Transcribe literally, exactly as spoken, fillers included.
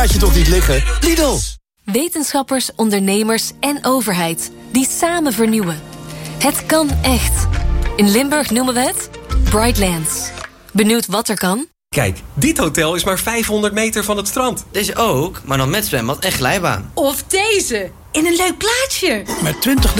Laat je toch niet liggen? Lidl. Wetenschappers, ondernemers en overheid die samen vernieuwen. Het kan echt. In Limburg noemen we het Brightlands. Benieuwd wat er kan? Kijk, dit hotel is maar vijfhonderd meter van het strand. Deze ook, maar dan met zwembad en glijbaan. Of deze, in een leuk plaatsje. Met twintig